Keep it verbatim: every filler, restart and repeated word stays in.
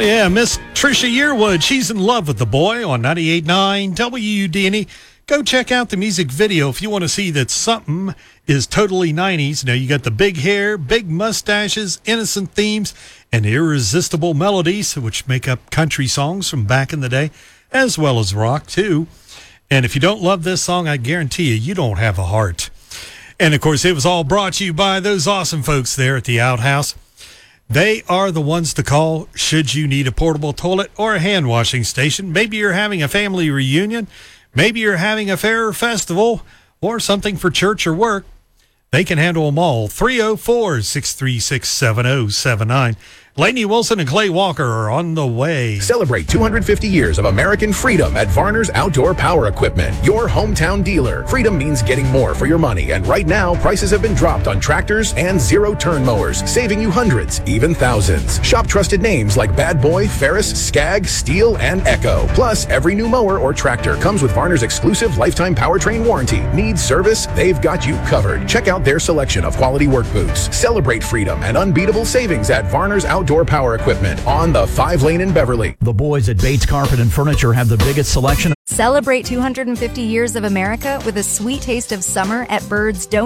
Yeah, Miss Trisha Yearwood, she's in love with the boy on ninety-eight point nine W U D N E. Go check out the music video if you want to see that something is totally nineties. Now, you got the big hair, big mustaches, innocent themes, and irresistible melodies, which make up country songs from back in the day, as well as rock, too. And if you don't love this song, I guarantee you, you don't have a heart. And, of course, it was all brought to you by those awesome folks there at the Outhouse. They are the ones to call should you need a portable toilet or a hand washing station. Maybe you're having a family reunion. Maybe you're having a fair or festival or something for church or work. They can handle them all. three oh four, six three six, seven oh seven nine. Lainey Wilson and Clay Walker are on the way. Celebrate two hundred fifty years of American freedom at Varner's Outdoor Power Equipment, your hometown dealer. Freedom means getting more for your money, and right now, prices have been dropped on tractors and zero-turn mowers, saving you hundreds, even thousands. Shop trusted names like Bad Boy, Ferris, Skag, Steel, and Echo. Plus, every new mower or tractor comes with Varner's exclusive lifetime powertrain warranty. Need service? They've got you covered. Check out their selection of quality work boots. Celebrate freedom and unbeatable savings at Varner's Outdoor Outdoor Power Equipment on the five lane in Beverly. The boys at Bates Carpet and Furniture have the biggest selection. Celebrate two hundred fifty years of America with a sweet taste of summer at Bird's Donut.